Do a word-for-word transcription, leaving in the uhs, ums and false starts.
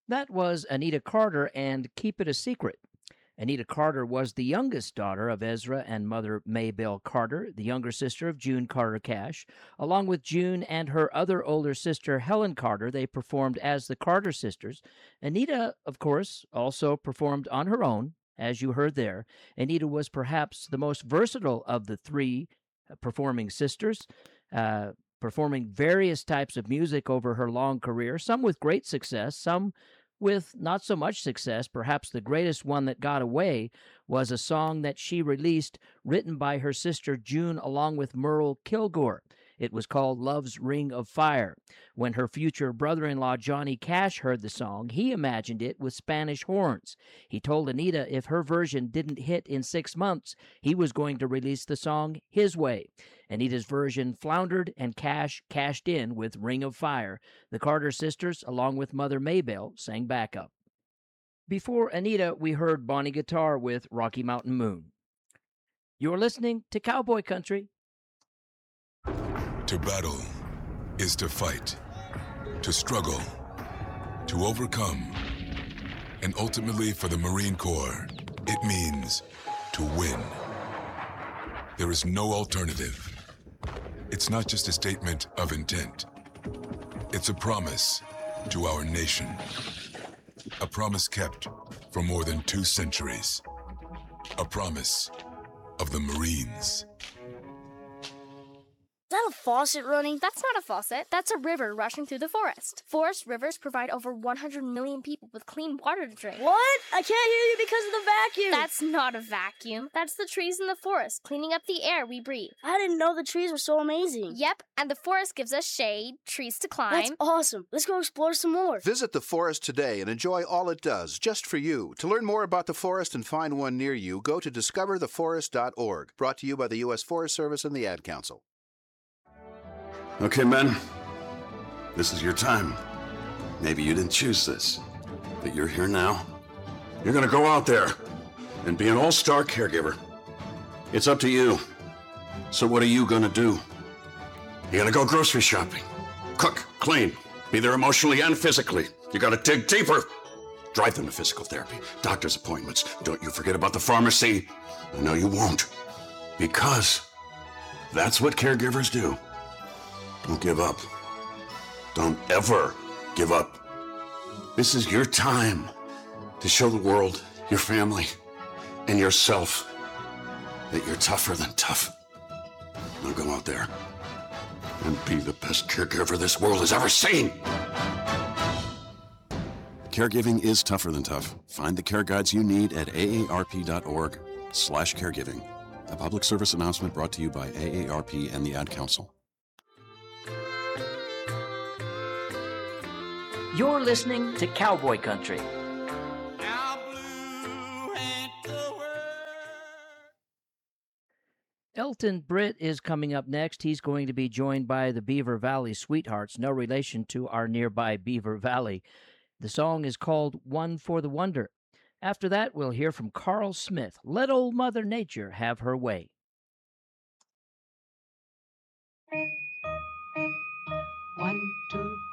That was Anita Carter and Keep It a Secret. Anita Carter was the youngest daughter of Ezra and Mother Maybelle Carter, the younger sister of June Carter Cash. Along with June and her other older sister, Helen Carter, they performed as the Carter sisters. Anita, of course, also performed on her own, as you heard there. Anita was perhaps the most versatile of the three uh, performing sisters. Uh, Performing various types of music over her long career, some with great success, some with not so much success. Perhaps the greatest one that got away was a song that she released written by her sister June along with Merle Kilgore. It was called Love's Ring of Fire. When her future brother-in-law Johnny Cash heard the song, he imagined it with Spanish horns. He told Anita if her version didn't hit in six months, he was going to release the song his way. Anita's version floundered, and Cash cashed in with Ring of Fire. The Carter sisters, along with Mother Maybelle, sang backup. Before Anita, we heard Bonnie Guitar with Rocky Mountain Moon. You're listening to Cowboy Country. To battle is to fight, to struggle, to overcome, and ultimately for the Marine Corps, it means to win. There is no alternative. It's not just a statement of intent. It's a promise to our nation. A promise kept for more than two centuries. A promise of the Marines. Is that a faucet running? That's not a faucet. That's a river rushing through the forest. Forest rivers provide over one hundred million people with clean water to drink. What? I can't hear you because of the vacuum. That's not a vacuum. That's the trees in the forest, cleaning up the air we breathe. I didn't know the trees were so amazing. Yep, and the forest gives us shade, trees to climb. That's awesome. Let's go explore some more. Visit the forest today and enjoy all it does, just for you. To learn more about the forest and find one near you, go to discover the forest dot org. Brought to you by the U S Forest Service and the Ad Council. Okay, men, this is your time. Maybe you didn't choose this, but you're here now. You're gonna go out there and be an all-star caregiver. It's up to you. So what are you gonna do? You're gonna go grocery shopping, cook, clean, be there emotionally and physically. You gotta dig deeper. Drive them to physical therapy, doctor's appointments. Don't you forget about the pharmacy. I know you won't, because that's what caregivers do. Don't give up. Don't ever give up. This is your time to show the world, your family, and yourself that you're tougher than tough. Now go out there and be the best caregiver this world has ever seen. Caregiving is tougher than tough. Find the care guides you need at A A R P dot org slash caregiving. A public service announcement brought to you by A A R P and the Ad Council. You're listening to Cowboy Country. Elton Britt is coming up next. He's going to be joined by the Beaver Valley Sweethearts, no relation to our nearby Beaver Valley. The song is called One for the Wonder. After that, we'll hear from Carl Smith. Let old Mother Nature have her way. One, two,